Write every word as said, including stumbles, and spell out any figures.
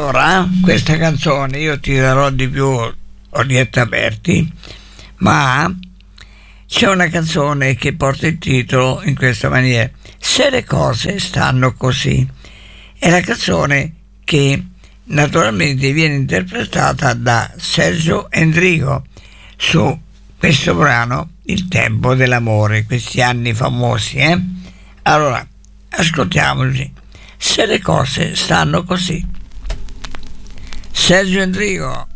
Allora, questa canzone io ti darò di più Orietta Berti, ma c'è una canzone che porta il titolo in questa maniera: Se le cose stanno così. È la canzone che naturalmente viene interpretata da Sergio Endrigo su questo brano Il tempo dell'amore, questi anni famosi, eh? Allora, ascoltiamoci. Se le cose stanno così. Sergio Endrigo.